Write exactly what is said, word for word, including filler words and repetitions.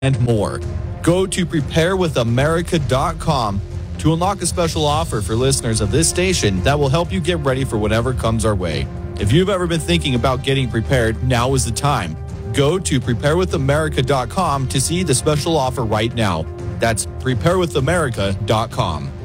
and more. Go to prepare with america dot com to unlock a special offer for listeners of this station that will help you get ready for whatever comes our way. If you've ever been thinking about getting prepared, now is the time. Go to prepare with america dot com to see the special offer right now. That's prepare with america dot com.